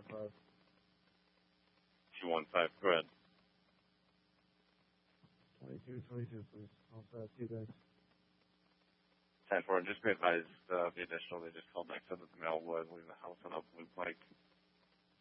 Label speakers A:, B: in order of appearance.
A: 215.
B: 215, go ahead.
A: 22, please. All set. See you guys.
B: 10-4, just be advised, the additional, they just called back, said that the mail would leave the house on a blue bike